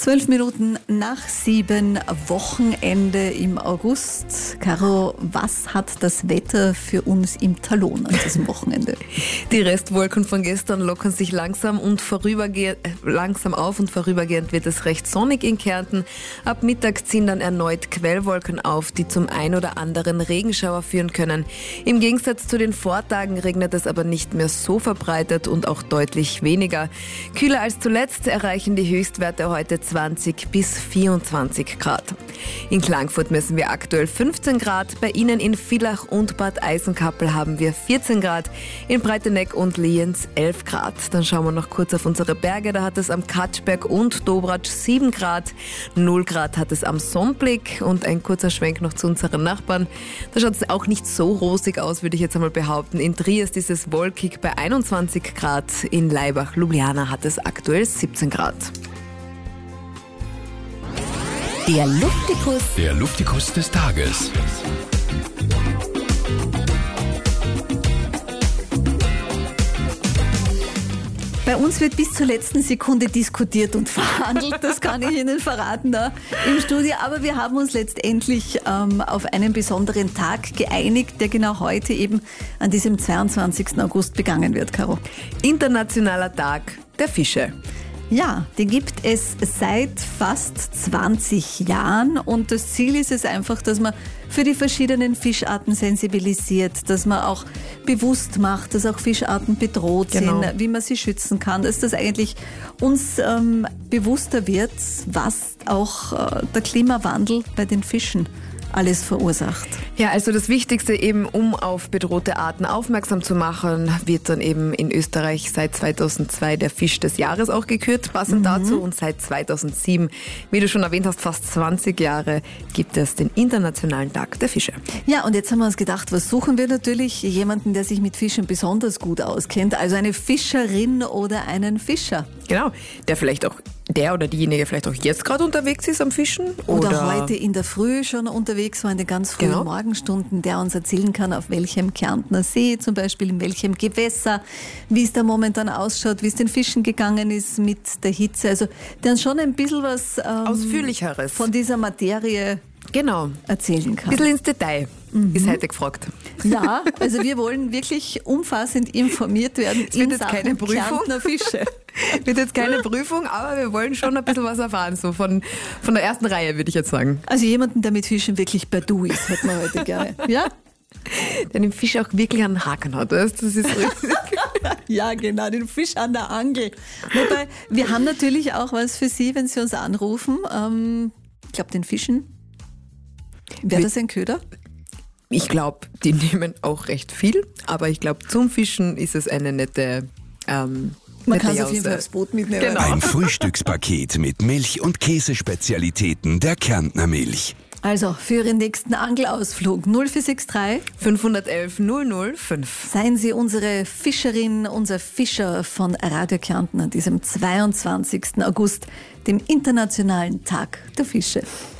12 Minuten nach 7, Wochenende im August. Caro, was hat das Wetter für uns im Talon an diesem Wochenende? Die Restwolken von gestern lockern sich langsam auf und vorübergehend wird es recht sonnig in Kärnten. Ab Mittag ziehen dann erneut Quellwolken auf, die zum ein oder anderen Regenschauer führen können. Im Gegensatz zu den Vortagen regnet es aber nicht mehr so verbreitet und auch deutlich weniger. Kühler als zuletzt erreichen die Höchstwerte heute 20 bis 24 Grad. In Klagenfurt messen wir aktuell 15 Grad, bei Ihnen in Villach und Bad Eisenkappel haben wir 14 Grad, in Breiteneck und Lienz 11 Grad. Dann schauen wir noch kurz auf unsere Berge, da hat es am Katschberg und Dobratsch 7 Grad, 0 Grad hat es am Sonnblick und ein kurzer Schwenk noch zu unseren Nachbarn. Da schaut es auch nicht so rosig aus, würde ich jetzt einmal behaupten. In Triest ist es wolkig bei 21 Grad, in Laibach-Ljubljana hat es aktuell 17 Grad. Der Luftikus des Tages. Bei uns wird bis zur letzten Sekunde diskutiert und verhandelt, das kann ich Ihnen verraten da im Studio. Aber wir haben uns letztendlich auf einen besonderen Tag geeinigt, der genau heute eben an diesem 22. August begangen wird, Caro. Internationaler Tag der Fische. Ja, den gibt es seit fast 20 Jahren und das Ziel ist es einfach, dass man für die verschiedenen Fischarten sensibilisiert, dass man auch bewusst macht, dass auch Fischarten bedroht sind, wie man sie schützen kann, dass das eigentlich uns bewusster wird, was auch der Klimawandel bei den Fischen alles verursacht. Ja, also das Wichtigste eben, um auf bedrohte Arten aufmerksam zu machen, wird dann eben in Österreich seit 2002 der Fisch des Jahres auch gekürt, passend dazu. Und seit 2007, wie du schon erwähnt hast, fast 20 Jahre, gibt es den Internationalen Tag der Fische. Ja, und jetzt haben wir uns gedacht, was suchen wir natürlich? Jemanden, der sich mit Fischen besonders gut auskennt, also eine Fischerin oder einen Fischer. Genau, der oder diejenige vielleicht auch jetzt gerade unterwegs ist am Fischen. Oder heute in der Früh schon unterwegs war, in den ganz frühen Morgenstunden, der uns erzählen kann, auf welchem Kärntner See zum Beispiel, in welchem Gewässer, wie es da momentan ausschaut, wie es den Fischen gegangen ist mit der Hitze. Also der uns schon ein bisschen was Ausführlicheres von dieser Materie erzählen kann. Ein bisschen ins Detail ist heute gefragt. Ja, also wir wollen wirklich umfassend informiert werden in Sachen Kärntner Fische. Wird jetzt keine Prüfung, aber wir wollen schon ein bisschen was erfahren, so von der ersten Reihe, würde ich jetzt sagen. Also jemanden, der mit Fischen wirklich per Du ist, hätten wir heute gerne. Ja? Der den Fisch auch wirklich an den Haken hat. Das ist richtig. Ja, genau, den Fisch an der Angel. Wobei, wir haben natürlich auch was für Sie, wenn Sie uns anrufen. Ich glaube, den Fischen. Wäre das ein Köder? Ich glaube, die nehmen auch recht viel, aber ich glaube, zum Fischen ist es eine nette man kann es auf jeden Fall aufs Boot mitnehmen. Genau. Ein Frühstückspaket mit Milch- und Käsespezialitäten der Kärntner Milch. Also für Ihren nächsten Angelausflug 0463 511 005. Seien Sie unsere Fischerin, unser Fischer von Radio Kärnten an diesem 22. August, dem Internationalen Tag der Fische.